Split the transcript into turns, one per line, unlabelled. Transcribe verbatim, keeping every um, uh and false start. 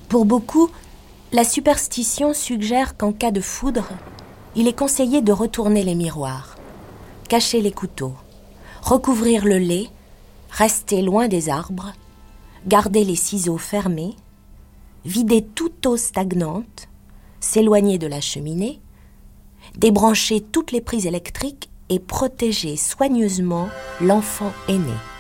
Pour beaucoup, la superstition suggère qu'en cas de foudre, il est conseillé de retourner les miroirs, cacher les couteaux, recouvrir le lait, rester loin des arbres, garder les ciseaux fermés, vider toute eau stagnante, s'éloigner de la cheminée, débrancher toutes les prises électriques et protéger soigneusement l'enfant aîné.